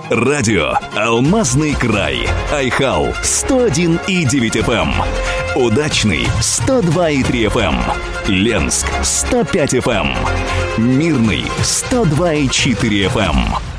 Радио «Алмазный край». Айхал 101,9 FM. Удачный 102,3 FM. Ленск 105 FM. Мирный 102,4 FM.